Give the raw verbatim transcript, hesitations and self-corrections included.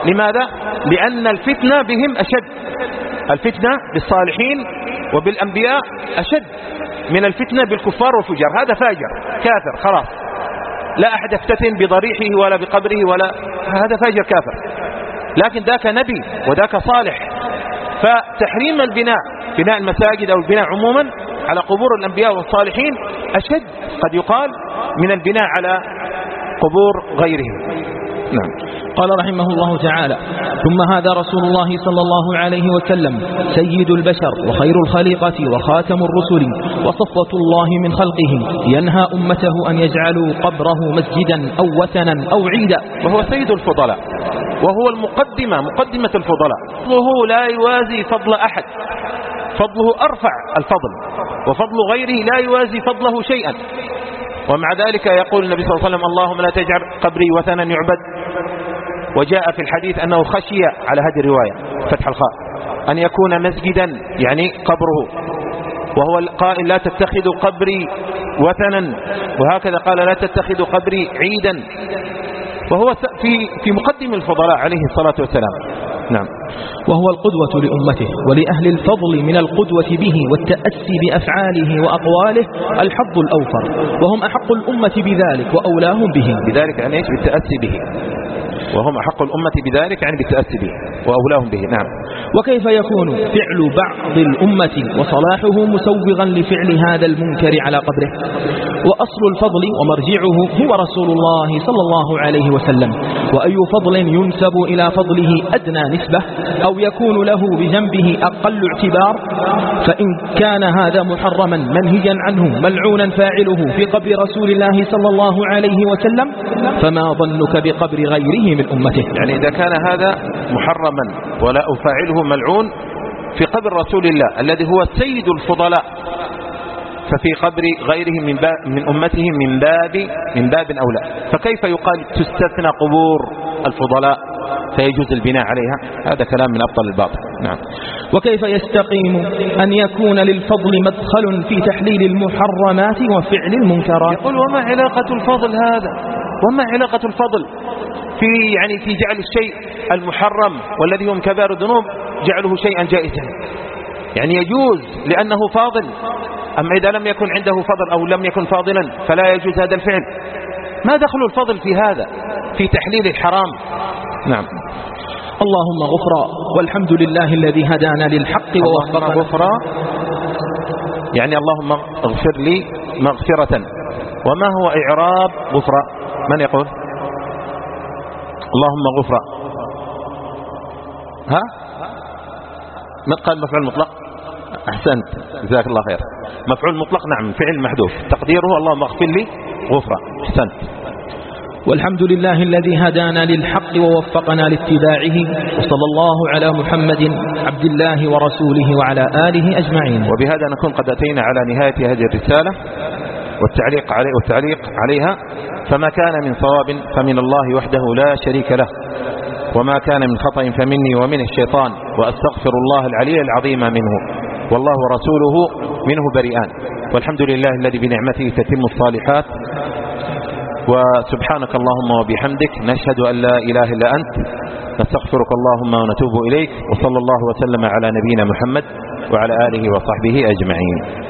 لماذا؟ لأن الفتنة بهم أشد، الفتنة بالصالحين وبالأنبياء أشد من الفتنة بالكفار والفجار. هذا فاجر كافر خلاص، لا أحد يفتتن بضريحه ولا بقبره ولا، هذا فاجر كافر. لكن ذاك نبي وذاك صالح. فتحريم البناء، بناء المساجد أو البناء عموما على قبور الأنبياء والصالحين أشد قد يقال من البناء على قبور غيرهم. نعم. قال رحمه الله تعالى: ثم هذا رسول الله صلى الله عليه وسلم سيد البشر وخير الخليقة وخاتم الرسل وصفوة الله من خلقه، ينهى أمته أن يجعلوا قبره مسجدا أو وثنا أو عيدا. وهو سيد الفضلاء، وهو المقدمة، مقدمة الفضلاء. فضله لا يوازي فضل أحد، فضله أرفع الفضل، وفضل غيره لا يوازي فضله شيئا. ومع ذلك يقول النبي صلى الله عليه وسلم: اللهم لا تجعل قبري وثنا يعبد. وجاء في الحديث أنه خشي على هذه الرواية فتح الخاء أن يكون مسجدا يعني قبره، وهو القائل: لا تتخذوا قبري وثنا، وهكذا قال: لا تتخذوا قبري عيدا. وهو في في مقدم الفضلاء عليه الصلاة والسلام. نعم. وهو القدوة لأمته ولأهل الفضل من القدوة به والتأسي بأفعاله وأقواله الحظ الأوفر، وهم أحق الأمة بذلك وأولاهم به. بذلك يعني ايش؟ بالتأسي به، وهم أحق الأمة بذلك يعني بالتأسي به وأولاهم به. نعم. وكيف يكون فعل بعض الأمة وصلاحه مسوغا لفعل هذا المنكر على قبره؟ وأصل الفضل ومرجعه هو رسول الله صلى الله عليه وسلم، وأي فضل ينسب إلى فضله أدنى نسبة أو يكون له بجنبه أقل اعتبار، فإن كان هذا محرما منهيا عنه ملعونا فاعله في قبر رسول الله صلى الله عليه وسلم، فما ظنك بقبر غيره من أمته؟ يعني إذا كان هذا محرما ولا أفاعله ملعون في قبر رسول الله الذي هو سيد الفضلاء، ففي قبر غيره من, من أمته من باب من باب أولى. فكيف يقال تستثنى قبور الفضلاء فيجوز البناء عليها؟ هذا كلام من أبطل الباطل. نعم. وكيف يستقيم أن يكون للفضل مدخل في تحليل المحرمات وفعل المنكرات؟ يقول: وما علاقة الفضل هذا؟ وما علاقة الفضل في يعني في جعل الشيء المحرم والذي هو من كبائر الذنوب جعله شيئا جائزا؟ يعني يجوز لأنه فاضل، أما إذا لم يكن عنده فضل أو لم يكن فاضلا فلا يجوز هذا الفعل. ما دخل الفضل في هذا في تحليل الحرام؟ نعم. اللهم غفرا، والحمد لله الذي هدانا للحق ووفقنا. غفرا يعني اللهم اغفر لي مغفرة. وما هو إعراب غفرا؟ من يقول؟ اللهم غفرا. ها؟ من قال مفعول مطلق؟ أحسنت، جزاك الله خير. مفعول مطلق نعم، فعل محذوف تقديره اللهم اغفر لي غفرا. أحسنت. والحمد لله الذي هدانا للحق ووفقنا لاتباعه، وصلى الله على محمد عبد الله ورسوله وعلى آله أجمعين. وبهذا نكون قد أتينا على نهاية هذه الرسالة والتعليق, علي والتعليق عليها. فما كان من صواب فمن الله وحده لا شريك له، وما كان من خطأ فمني ومن الشيطان، وأستغفر الله العلي العظيم منه، والله ورسوله منه بريئان. والحمد لله الذي بنعمته تتم الصالحات. وسبحانك اللهم وبحمدك، نشهد أن لا إله إلا أنت، نستغفرك اللهم ونتوب إليك. وصلى الله وسلم على نبينا محمد وعلى آله وصحبه أجمعين.